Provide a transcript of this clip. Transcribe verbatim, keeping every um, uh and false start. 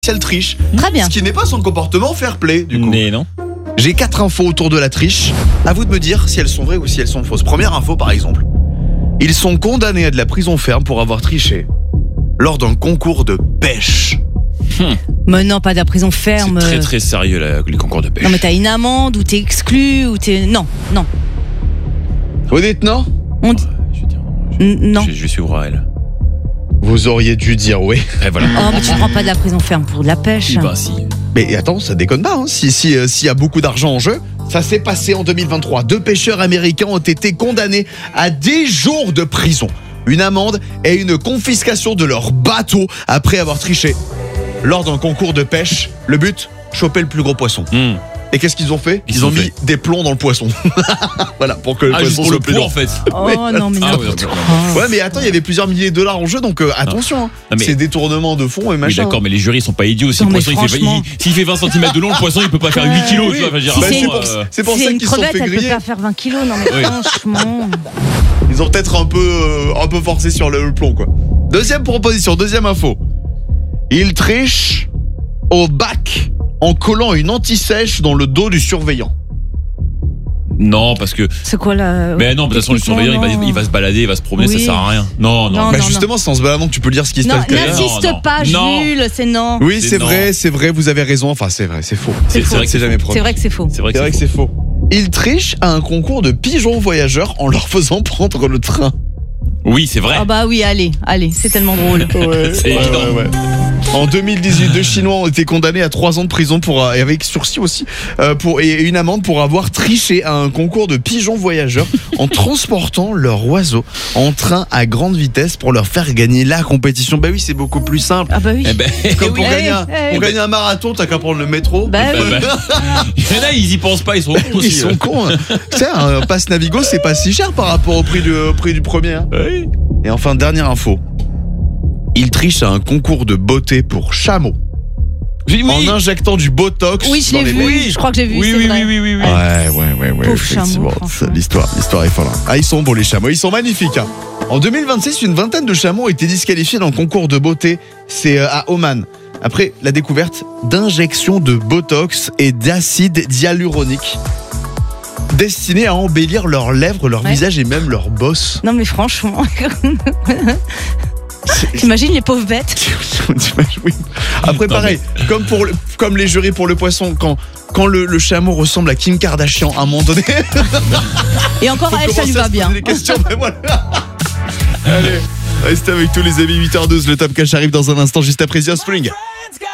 si elle triche. Très bien. Ce qui n'est pas son comportement fair play, du coup. Mais non. J'ai quatre infos autour de la triche. À vous de me dire si elles sont vraies ou si elles sont fausses. Première info, par exemple. Ils sont condamnés à de la prison ferme pour avoir triché lors d'un concours de pêche. Hum. Mais non, pas de la prison ferme. C'est très très sérieux là, les concours de pêche. Non, mais t'as une amende ou t'es exclu ou t'es. Non, non. Vous dites non ? On dit. Je veux dire, N- Non. Je, je vais suivre à elle. Vous auriez dû dire oui. Et voilà. Oh, mais tu prends pas de la prison ferme pour de la pêche. Si, bah si. Mais attends, ça déconne pas. Hein. Si, si, euh, s'il y a beaucoup d'argent en jeu, ça s'est passé en deux mille vingt-trois. Deux pêcheurs américains ont été condamnés à dix jours de prison, une amende et une confiscation de leur bateau après avoir triché lors d'un concours de pêche. Le but, choper le plus gros poisson. Hum. Et qu'est-ce qu'ils ont fait ? Ils Ils ont ont mis fait. des plombs dans le poisson. Voilà, pour que le Ah, juste poisson pour le soit plus poids lourd. en fait. Oh non, mais Ah, n'importe oui, quoi. Ouais, mais attends, il y avait plusieurs milliers de dollars en jeu, donc euh, attention. hein. Ah, mais- C'est détournement de fonds et Oui, machin. d'accord, mais les jurys sont pas idiots. Si Non, le mais poisson il fait, franchement. il- s'il fait vingt centimètres de long, le poisson il peut pas faire huit kilos. Oui. Tu vois, je veux dire, Si Bah, bon, c'est pour, euh, c'est pour C'est ça une qu'ils se sont crevette, fait elle peut griller. pas faire vingt kilos. Non, mais Oui. franchement. Ils ont peut-être un peu, euh, un peu forcé sur le, le plomb, quoi. Deuxième proposition, deuxième info. Ils trichent au bac en collant une anti-sèche dans le dos du surveillant. Non, parce que. C'est quoi la. Mais non, de toute façon, le surveillant il va, il va se balader, il va se promener, Oui. ça sert à rien. Non, non. Non, Bah non, justement, c'est en se baladant que tu peux lire ce qui se Non, passe derrière. n'insiste Non, non. pas, Non. Jules, c'est non. Oui, C'est c'est non. vrai, c'est vrai, vous avez raison. Enfin, c'est vrai, c'est faux. C'est c'est vrai que C'est c'est jamais faux. promis. C'est vrai que c'est faux. C'est vrai C'est vrai que que c'est c'est faux. Ils trichent à un concours de pigeons voyageurs en leur faisant prendre le train. faux. Oui, c'est vrai. Ah bah oui, allez, allez, c'est tellement drôle. Ouais, C'est évident. En deux mille dix-huit, deux Chinois ont été condamnés à trois ans de prison pour, euh, et avec sursis aussi, euh, pour, et une amende pour avoir triché à un concours de pigeons voyageurs en transportant leur oiseau en train à grande vitesse pour leur faire gagner la compétition. Bah oui, c'est beaucoup plus simple. Ah bah oui. Eh ben, Comme pour, oui. gagner, un, Eh oui. pour gagner un marathon, t'as qu'à prendre le métro. Bah bah, oui. bah. Il y en a, ils y pensent pas, ils sont cons aussi. Ils sont cons. Hein. Tu sais, un pass Navigo, c'est pas si cher par rapport au prix du, au prix du premier. Hein. Oui. Et enfin, dernière info. Ils trichent à un concours de beauté pour chameaux Oui, oui. en injectant du botox. Oui, je dans l'ai les vu. veines. Je crois que j'ai vu. Oui, c'est oui, vrai. oui, oui, oui, oui. Ouais, ouais, ouais, ouais. Pauvre effectivement. chameau, franchement. L'histoire, l'histoire est folle. hein. Ah, ils sont beaux les chameaux, ils sont magnifiques. hein. En deux mille vingt-six, une vingtaine de chameaux ont été disqualifiés dans le concours de beauté. C'est euh, à Oman. Après la découverte d'injections de botox et d'acide hyaluronique destinés à embellir leurs lèvres, leur Ouais. visage et même leur bosse. Non mais franchement. T'imagines les pauvres bêtes. Oui. Après, Non, pareil, comme, pour le- comme les jurys pour le poisson, quand, quand le, le chameau ressemble à Kim Kardashian à un moment donné, Et encore faut à elle, ça lui commencer à va se poser bien. des questions, mais voilà. Allez, restez avec tous les amis, huit heures douze, le Top Cash arrive dans un instant juste après The Spring.